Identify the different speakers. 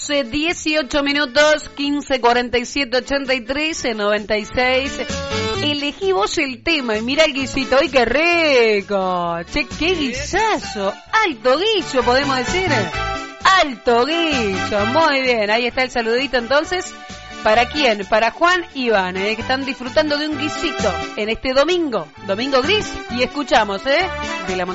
Speaker 1: 18 minutos, 15, 47, 83, 96. Elegí vos el tema y mira el guisito. ¡Ay, qué rico! Che, qué guisazo. Alto guiso, podemos decir. Alto guiso. Muy bien, ahí está el saludito entonces. ¿Para quién? Para Juan y Iván, que están disfrutando de un guisito en este domingo gris. Y escuchamos, de la